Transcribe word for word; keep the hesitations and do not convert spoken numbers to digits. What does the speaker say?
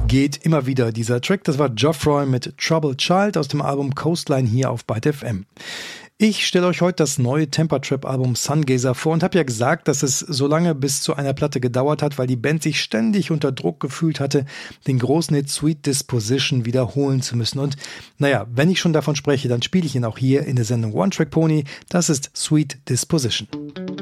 geht immer wieder dieser Track. Das war Geoffroy mit Troubled Child aus dem Album Coastline hier auf Byte F M. Ich stelle euch heute das neue Temper-Trap-Album Sungazer vor und habe ja gesagt, dass es so lange bis zu einer Platte gedauert hat, weil die Band sich ständig unter Druck gefühlt hatte, den großen Hit Sweet Disposition wiederholen zu müssen. Und naja, wenn ich schon davon spreche, dann spiele ich ihn auch hier in der Sendung One Track Pony. Das ist Sweet Disposition.